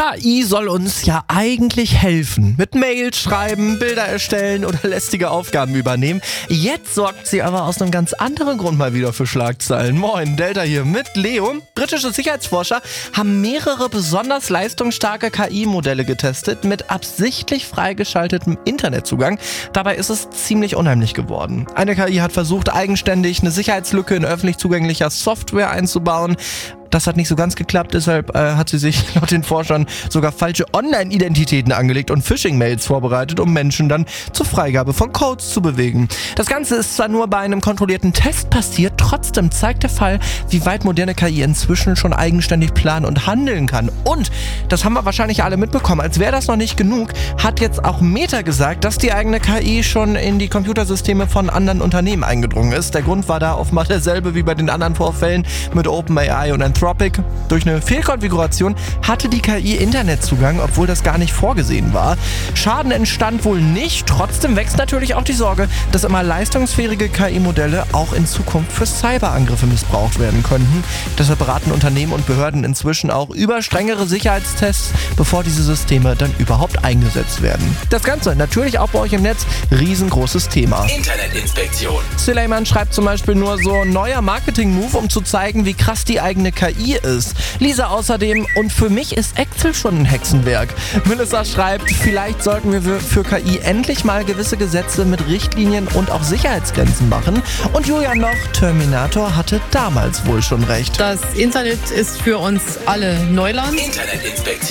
KI soll uns ja eigentlich helfen. Mit Mails schreiben, Bilder erstellen oder lästige Aufgaben übernehmen. Jetzt sorgt sie aber aus einem ganz anderen Grund mal wieder für Schlagzeilen. Moin, Delta hier mit Leo. Britische Sicherheitsforscher haben mehrere besonders leistungsstarke KI-Modelle getestet mit absichtlich freigeschaltetem Internetzugang. Dabei ist es ziemlich unheimlich geworden. Eine KI hat versucht, eigenständig eine Sicherheitslücke in öffentlich zugänglicher Software einzubauen. Das hat nicht so ganz geklappt, deshalb hat sie sich laut den Forschern sogar falsche Online-Identitäten angelegt und Phishing-Mails vorbereitet, um Menschen dann zur Freigabe von Codes zu bewegen. Das Ganze ist zwar nur bei einem kontrollierten Test passiert, trotzdem zeigt der Fall, wie weit moderne KI inzwischen schon eigenständig planen und handeln kann. Und, das haben wir wahrscheinlich alle mitbekommen, als wäre das noch nicht genug, hat jetzt auch Meta gesagt, dass die eigene KI schon in die Computersysteme von anderen Unternehmen eingedrungen ist. Der Grund war da offenbar derselbe wie bei den anderen Vorfällen mit OpenAI und Anthropic. Durch eine Fehlkonfiguration hatte die KI Internetzugang, obwohl das gar nicht vorgesehen war. Schaden entstand wohl nicht, trotzdem wächst natürlich auch die Sorge, dass immer leistungsfähige KI-Modelle auch in Zukunft für Cyberangriffe missbraucht werden könnten. Deshalb beraten Unternehmen und Behörden inzwischen auch über strengere Sicherheitstests, bevor diese Systeme dann überhaupt eingesetzt werden. Das Ganze natürlich auch bei euch im Netz, riesengroßes Thema. Internetinspektion. Suleiman schreibt zum Beispiel nur so: neuer Marketing-Move, um zu zeigen, wie krass die eigene KI ist. Lisa außerdem: und für mich ist Excel schon ein Hexenwerk. Melissa schreibt: vielleicht sollten wir für KI endlich mal gewisse Gesetze mit Richtlinien und auch Sicherheitsgrenzen machen. Und Julian noch: Terminator hatte damals wohl schon recht. Das Internet ist für uns alle Neuland. Internetinspektion.